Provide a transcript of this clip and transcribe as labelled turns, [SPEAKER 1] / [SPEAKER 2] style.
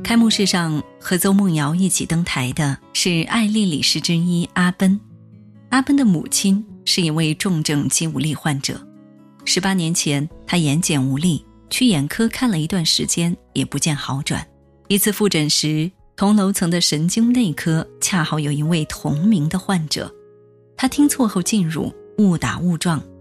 [SPEAKER 1] 开幕式上和邹梦瑶一起登台的是爱丽理事之一阿奔。阿奔的母亲是一位重症肌无力患者，18年前她眼睑无力，去眼科看了一段时间也不见好转。一次复诊时，同楼层的神经内科恰好有一位同名的患者，他听错后进入，误打误撞